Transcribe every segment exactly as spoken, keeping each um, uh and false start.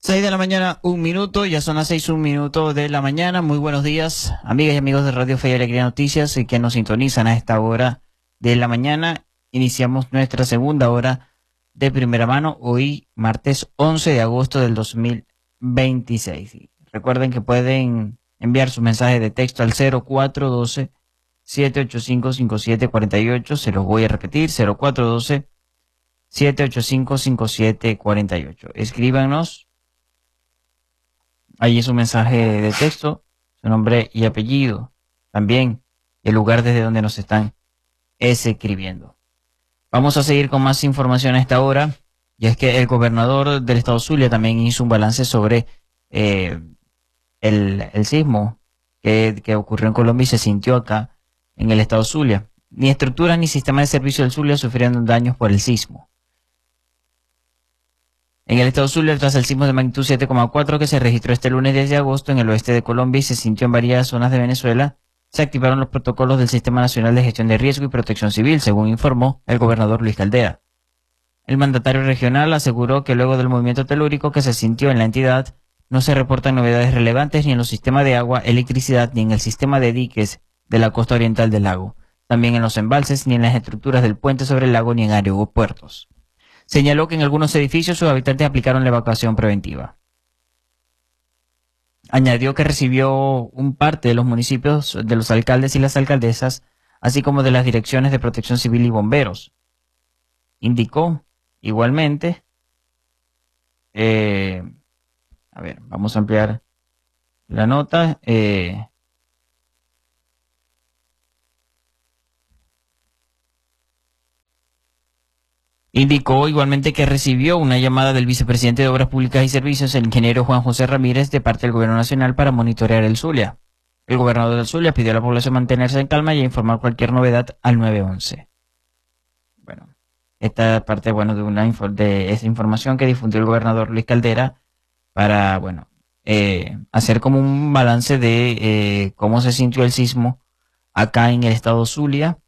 Seis de la mañana, un minuto, ya son las seis, un minuto de la mañana. Muy buenos días, amigas y amigos de Radio Fe y Alegría Noticias y que nos sintonizan a esta hora de la mañana. Iniciamos nuestra segunda hora de primera mano, hoy martes once de agosto del dos mil veintiséis. Recuerden que pueden enviar su mensaje de texto al cero cuatro uno dos, siete ocho cinco, cinco siete cuatro ocho, se los voy a repetir, cero cuatro uno dos, siete ocho cinco, cinco siete cuatro ocho. Escríbanos allí su mensaje de texto, su nombre y apellido, también el lugar desde donde nos están escribiendo. Vamos a seguir con más información a esta hora, y es que el gobernador del estado Zulia también hizo un balance sobre eh, el, el sismo que, que ocurrió en Colombia y se sintió acá en el estado Zulia. Ni estructuras ni sistema de servicio del Zulia sufrieron daños por el sismo. En el estado Zulia, tras el sismo de magnitud siete coma cuatro que se registró este lunes diez de agosto en el oeste de Colombia y se sintió en varias zonas de Venezuela, se activaron los protocolos del Sistema Nacional de Gestión de Riesgo y Protección Civil, según informó el gobernador Luis Caldera. El mandatario regional aseguró que luego del movimiento telúrico que se sintió en la entidad, no se reportan novedades relevantes ni en los sistemas de agua, electricidad, ni en el sistema de diques de la costa oriental del lago, también en los embalses, ni en las estructuras del puente sobre el lago, ni en aeropuertos. Señaló que en algunos edificios sus habitantes aplicaron la evacuación preventiva. Añadió que recibió un parte de los municipios, de los alcaldes y las alcaldesas, así como de las direcciones de protección civil y bomberos. Indicó, igualmente, eh, a ver, vamos a ampliar la nota, eh, Indicó igualmente que recibió una llamada del vicepresidente de Obras Públicas y Servicios, el ingeniero Juan José Ramírez, de parte del Gobierno Nacional para monitorear el Zulia. El gobernador del Zulia pidió a la población mantenerse en calma y a informar cualquier novedad al nueve once. Bueno, esta parte, bueno, de una de esa información que difundió el gobernador Luis Caldera para, bueno, eh, hacer como un balance de eh, cómo se sintió el sismo acá en el estado Zulia.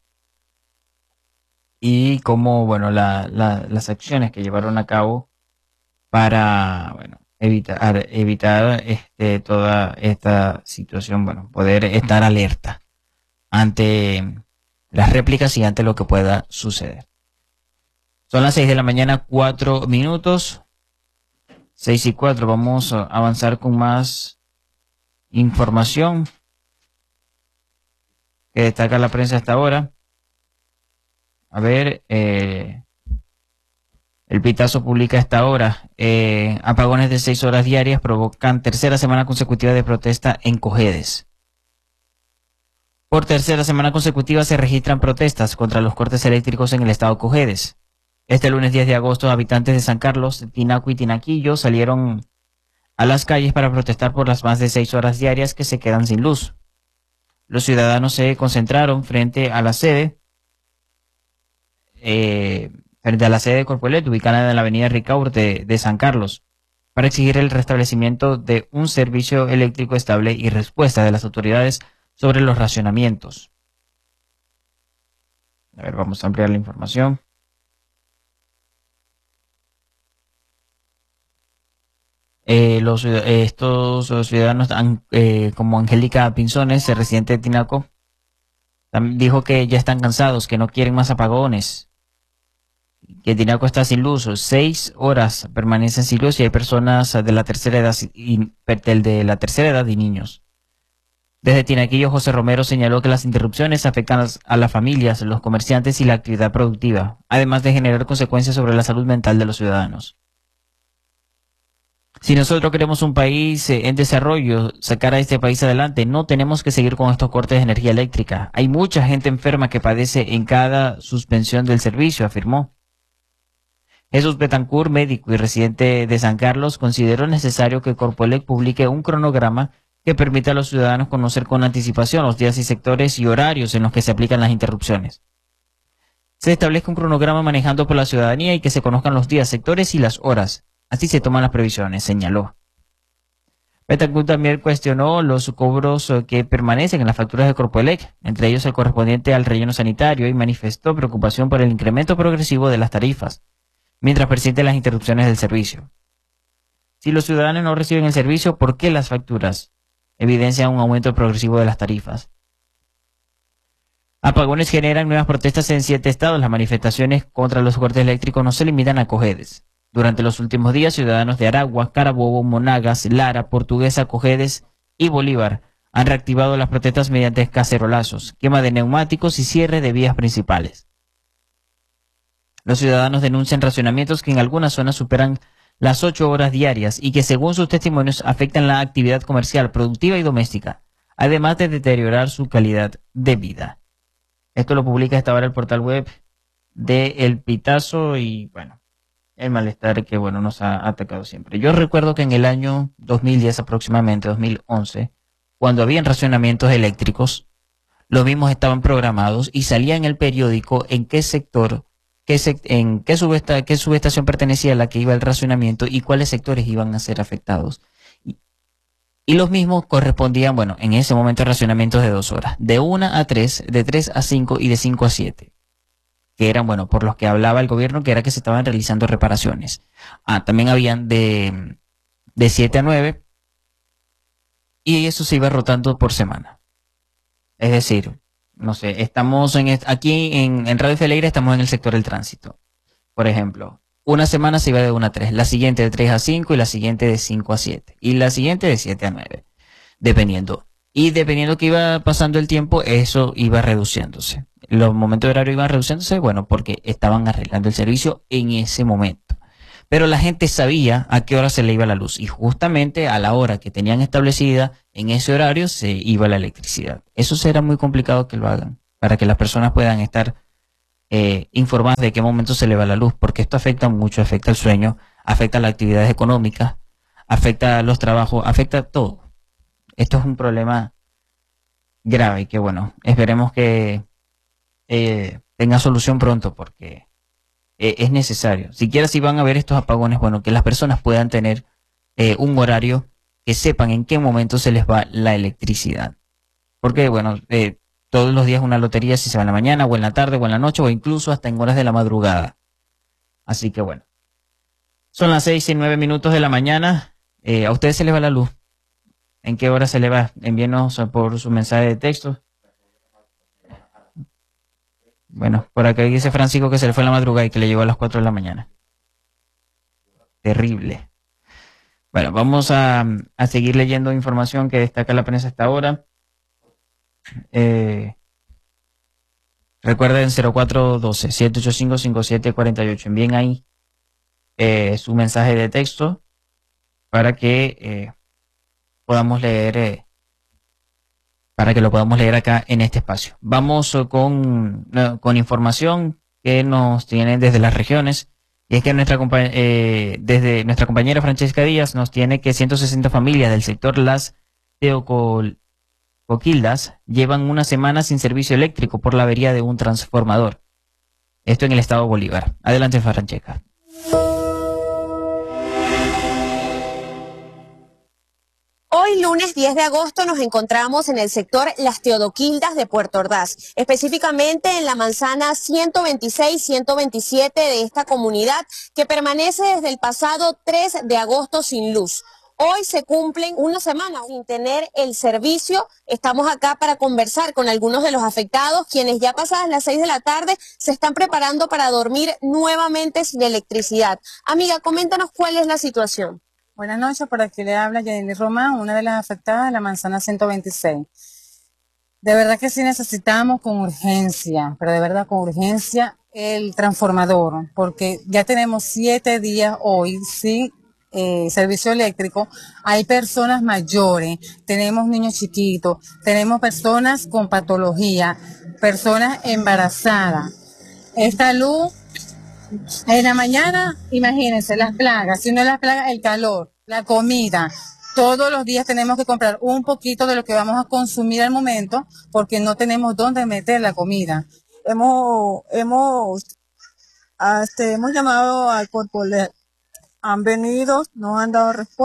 Y cómo, bueno, la, la, las acciones que llevaron a cabo para, bueno, evitar, evitar este, toda esta situación, bueno, poder estar alerta ante las réplicas y ante lo que pueda suceder. Son las seis de la mañana, cuatro minutos, seis y cuatro, vamos a avanzar con más información que destaca la prensa hasta ahora. A ver, eh, el Pitazo publica a esta hora, eh, apagones de seis horas diarias provocan tercera semana consecutiva de protesta en Cojedes. Por tercera semana consecutiva se registran protestas contra los cortes eléctricos en el estado Cojedes. Este lunes diez de agosto, habitantes de San Carlos, Tinaco y Tinaquillo salieron a las calles para protestar por las más de seis horas diarias que se quedan sin luz. Los ciudadanos se concentraron frente a la sede Eh, frente a la sede de Corpoelec, ubicada en la avenida Ricaurte de, de San Carlos, para exigir el restablecimiento de un servicio eléctrico estable y respuesta de las autoridades sobre los racionamientos. A ver, vamos a ampliar la información. Eh, los, eh, estos los ciudadanos, eh, como Angélica Pinzones, residente de Tinaco, dijo que ya están cansados, que no quieren más apagones, que Tinaco está sin luz, seis horas permanecen sin luz y hay personas de la tercera edad y de la tercera edad y niños. Desde Tinaquillo, José Romero señaló que las interrupciones afectan a las familias, los comerciantes y la actividad productiva, además de generar consecuencias sobre la salud mental de los ciudadanos. Si nosotros queremos un país en desarrollo, sacar a este país adelante, no tenemos que seguir con estos cortes de energía eléctrica. Hay mucha gente enferma que padece en cada suspensión del servicio, afirmó. Jesús Betancourt, médico y residente de San Carlos, consideró necesario que Corpoelec publique un cronograma que permita a los ciudadanos conocer con anticipación los días y sectores y horarios en los que se aplican las interrupciones. Se establezca un cronograma manejando por la ciudadanía y que se conozcan los días, sectores y las horas. Así se toman las previsiones, señaló. Betancourt también cuestionó los cobros que permanecen en las facturas de Corpoelec, entre ellos el correspondiente al relleno sanitario, y manifestó preocupación por el incremento progresivo de las tarifas, mientras persisten las interrupciones del servicio. Si los ciudadanos no reciben el servicio, ¿por qué las facturas evidencian un aumento progresivo de las tarifas? Apagones generan nuevas protestas en siete estados. Las manifestaciones contra los cortes eléctricos no se limitan a Cojedes. Durante los últimos días, ciudadanos de Aragua, Carabobo, Monagas, Lara, Portuguesa, Cojedes y Bolívar han reactivado las protestas mediante cacerolazos, quema de neumáticos y cierre de vías principales. Los ciudadanos denuncian racionamientos que en algunas zonas superan las ocho horas diarias y que según sus testimonios afectan la actividad comercial, productiva y doméstica, además de deteriorar su calidad de vida. Esto lo publica esta hora el portal web de El Pitazo y bueno, el malestar que bueno nos ha atacado siempre. Yo recuerdo que en el año dos mil diez aproximadamente, dos mil once, cuando habían racionamientos eléctricos, los mismos estaban programados y salía en el periódico en qué sector, qué sec- en qué, subesta- qué subestación pertenecía a la que iba el racionamiento y cuáles sectores iban a ser afectados. Y, y los mismos correspondían, bueno, en ese momento racionamientos de dos horas, de una a tres, de tres a cinco y de cinco a siete, que eran, bueno, por los que hablaba el gobierno, que era que se estaban realizando reparaciones. Ah, también habían de, de siete a nueve y eso se iba rotando por semana. Es decir, no sé, estamos en est- aquí en, en Radio Feleira estamos en el sector del tránsito. Por ejemplo, una semana se iba de una a tres, la siguiente de tres a cinco y la siguiente de cinco a siete y la siguiente de siete a nueve, dependiendo. Y dependiendo que iba pasando el tiempo, eso iba reduciéndose. Los momentos de horario iban reduciéndose, bueno, porque estaban arreglando el servicio en ese momento. Pero la gente sabía a qué hora se le iba la luz y justamente a la hora que tenían establecida, en ese horario se iba la electricidad. Eso será muy complicado que lo hagan para que las personas puedan estar eh, informadas de qué momento se le va la luz, porque esto afecta mucho, afecta el sueño, afecta las actividades económicas, afecta los trabajos, afecta todo. Esto es un problema grave y que bueno, esperemos que eh, tenga solución pronto porque eh, es necesario. Siquiera si van a haber estos apagones, bueno, que las personas puedan tener eh, un horario que sepan en qué momento se les va la electricidad. Porque bueno, eh, todos los días una lotería si se va en la mañana o en la tarde o en la noche o incluso hasta en horas de la madrugada. Así que bueno, son las seis y nueve minutos de la mañana. Eh, ¿a ustedes se les va la luz? ¿En qué hora se le va? Envíenos por su mensaje de texto. Bueno, por acá dice Francisco que se le fue en la madrugada y que le llegó a las cuatro de la mañana. Terrible. Bueno, vamos a, a seguir leyendo información que destaca la prensa hasta ahora. Eh, recuerden cero cuatro uno dos, siete ocho cinco, cinco siete cuatro ocho. Envíen ahí eh, su mensaje de texto para que eh, podamos leer, eh, para que lo podamos leer acá en este espacio. Vamos eh, con, no, con información que nos tienen desde las regiones. Y es que nuestra compa- eh, desde nuestra compañera Francesca Díaz nos tiene que ciento sesenta familias del sector Las Teocoquildas llevan una semana sin servicio eléctrico por la avería de un transformador. Esto en el estado Bolívar. Adelante, Francesca. Hoy, lunes diez de agosto, nos encontramos en el sector Las Teodoquildas de Puerto Ordaz, específicamente en la manzana ciento veintiséis ciento veintisiete de esta comunidad que permanece desde el pasado tres de agosto sin luz. Hoy se cumplen una semana sin tener el servicio. Estamos acá para conversar con algunos de los afectados, quienes ya pasadas las seis de la tarde se están preparando para dormir nuevamente sin electricidad. Amiga, coméntanos cuál es la situación. Buenas noches, por aquí le habla Jenny Román, una de las afectadas de la manzana ciento veintiséis. De verdad que sí necesitamos con urgencia, pero de verdad con urgencia el transformador, porque ya tenemos siete días hoy sin eh, servicio eléctrico. Hay personas mayores, tenemos niños chiquitos, tenemos personas con patología, personas embarazadas. Esta luz en la mañana, imagínense, las plagas, si no las plagas, el calor, la comida. Todos los días tenemos que comprar un poquito de lo que vamos a consumir al momento porque no tenemos dónde meter la comida. Hemos, hemos, este, hemos llamado al corporal, han venido, nos han dado respuesta.